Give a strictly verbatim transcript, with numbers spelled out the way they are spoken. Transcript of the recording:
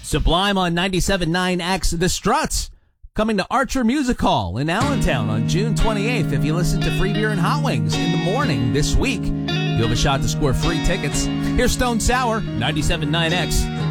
Sublime on ninety-seven point nine X. The Struts coming to Archer Music Hall in Allentown on June twenty-eighth. If you listen to Free Beer and Hot Wings in the morning this week, you have a shot to score free tickets. Here's Stone Sour, ninety-seven point nine X.